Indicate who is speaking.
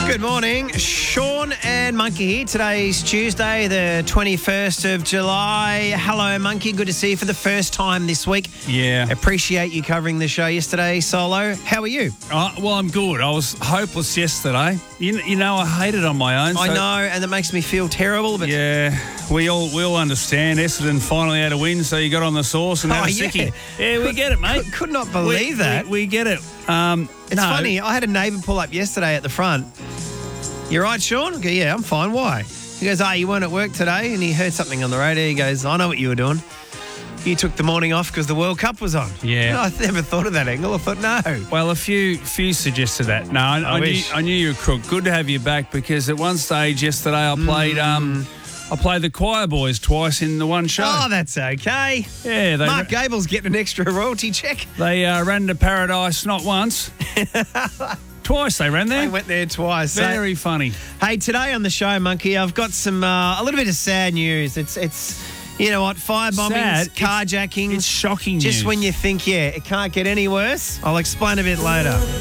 Speaker 1: Good morning. Sean and Monkey here. Today's Tuesday, the 21st of July. Hello, Monkey. Good to see you for the first time this week.
Speaker 2: Yeah.
Speaker 1: Appreciate you covering the show yesterday, Solo. How are you?
Speaker 2: Well, I'm good. I was hopeless yesterday. You know, I hate it on my own.
Speaker 1: I know, and it makes me feel terrible. But
Speaker 2: yeah, we all understand. Essendon finally had a win, so you got on the sauce and had a sickie. Yeah, we get it, mate.
Speaker 1: Could not believe that.
Speaker 2: We get it.
Speaker 1: It's funny. I had a neighbour pull up yesterday at the front. You right, Sean? I go, yeah, I'm fine. Why? He goes, you weren't at work today? And he heard something on the radio. He goes, I know what you were doing. You took the morning off because the World Cup was on.
Speaker 2: Yeah.
Speaker 1: No, I never thought of that angle. I thought, no.
Speaker 2: Well, a few suggested that. No, I knew you were crook. Good to have you back because at one stage yesterday I played the Choir Boys twice in the one show.
Speaker 1: Oh, that's okay.
Speaker 2: Yeah,
Speaker 1: Mark Gable's getting an extra royalty check.
Speaker 2: They ran to Paradise not once. Twice they ran there.
Speaker 1: They went there twice.
Speaker 2: Very funny.
Speaker 1: Hey, today on the show, Monkey, I've got some a little bit of sad news. It's you know what, firebombings, carjackings.
Speaker 2: It's shocking
Speaker 1: Just
Speaker 2: news.
Speaker 1: when you think, it can't get any worse. I'll explain a bit later.